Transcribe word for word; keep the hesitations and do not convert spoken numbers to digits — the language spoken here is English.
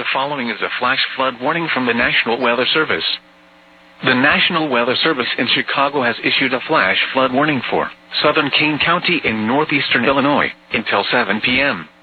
following is a flash flood warning from the National Weather Service. The National Weather Service in Chicago has issued a flash flood warning for southern Kane County in northeastern Illinois until seven p m